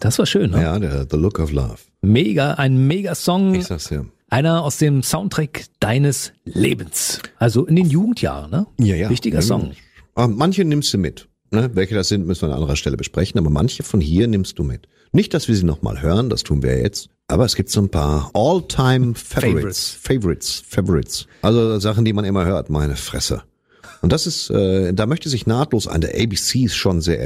das war schön, ne? Ja, der The Look of Love. Ein Mega-Song. Ich sag's dir. Einer aus dem Soundtrack deines Lebens. Also in den Jugendjahren, ne? Ja. Wichtiger Song. Manche nimmst du mit. Ne? Welche das sind, müssen wir an anderer Stelle besprechen. Aber manche von hier nimmst du mit. Nicht, dass wir sie nochmal hören, das tun wir jetzt. Aber es gibt so ein paar All-Time-Favorites. Also Sachen, die man immer hört, meine Fresse. Und das ist, da möchte sich nahtlos an der ABCs schon sehr